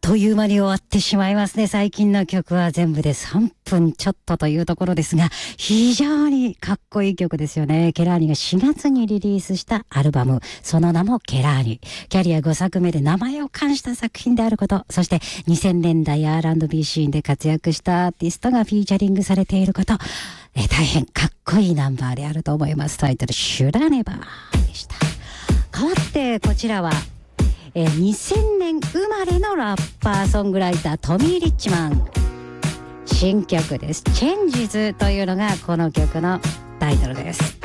という間に終わってしまいますね。最近の曲は全部で3分ちょっとというところですが、非常にかっこいい曲ですよね。ケラーニが4月にリリースしたアルバム、その名もケラーニ。キャリア5作目で名前を冠した作品であること、そして2000年代 R&B シーンで活躍したアーティストがフィーチャリングされていること、大変かっこいいナンバーであると思います。タイトル、Should I Neverでした。変わってこちらは2000年生まれのラッパーソングライタートミー・リッチマン、新曲です。Changesというのがこの曲のタイトルです。